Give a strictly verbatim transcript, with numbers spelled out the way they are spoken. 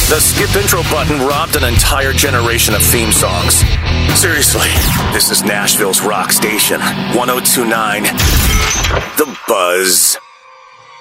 The skip intro button robbed an entire generation of theme songs. Seriously, this is Nashville's rock station, one oh two point nine The Buzz.